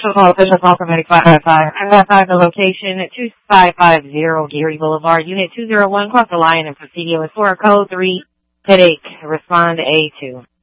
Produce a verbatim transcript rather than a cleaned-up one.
Special call, official call from Medic five five five. I verified the location at two five five zero Geary Boulevard, Unit two zero one, cross the line and Presidio is for a code three headache. Respond A two.